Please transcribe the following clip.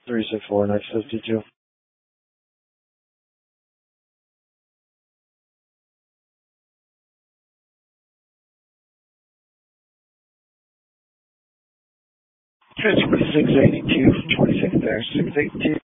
364 next 52. It's 2682, 26 there, 682.